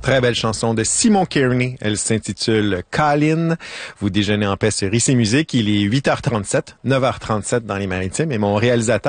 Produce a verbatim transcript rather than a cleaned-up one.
Très belle chanson de Simon Kearney. Elle s'intitule Colin. Vous déjeunez en paix sur Ici Musique. Il est huit heures trente-sept, neuf heures trente-sept dans les Maritimes et mon réalisateur